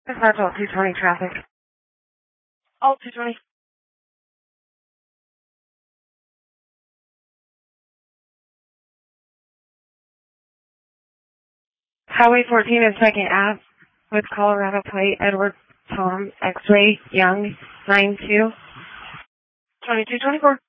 Dispatch all 220 traffic. All 220. Highway 14 is checking Ave with Colorado plate Edward Tom X-ray Young 92 2224.